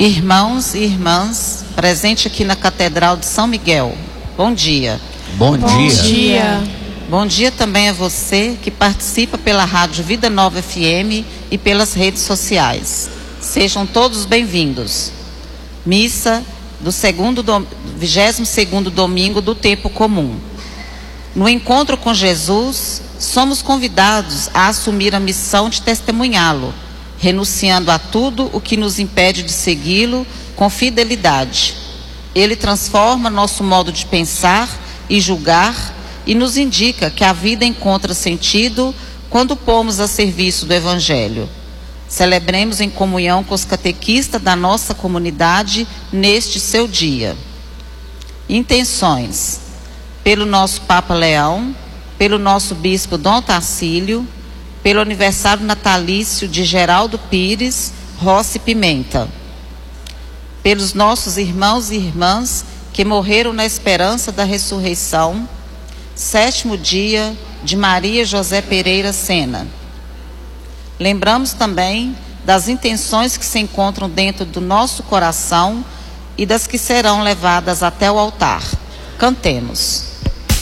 Irmãos e irmãs, presente aqui na Catedral de São Miguel, bom dia. Bom dia. Bom dia também a você que participa pela Rádio Vida Nova FM e pelas redes sociais. Sejam todos bem-vindos. Missa do 22º domingo do tempo comum. No encontro com Jesus, somos convidados a assumir a missão de testemunhá-lo, renunciando a tudo o que nos impede de segui-lo com fidelidade. Ele transforma nosso modo de pensar e julgar e nos indica que a vida encontra sentido quando pomos a serviço do Evangelho. Celebremos em comunhão com os catequistas da nossa comunidade neste seu dia. Intenções: pelo nosso Papa Leão, pelo nosso Bispo Dom Tarcílio, pelo aniversário natalício de Geraldo Pires, Rossi Pimenta, pelos nossos irmãos e irmãs que morreram na esperança da ressurreição, 7º dia de Maria José Pereira Sena. Lembramos também das intenções que se encontram dentro do nosso coração e das que serão levadas até o altar. Cantemos.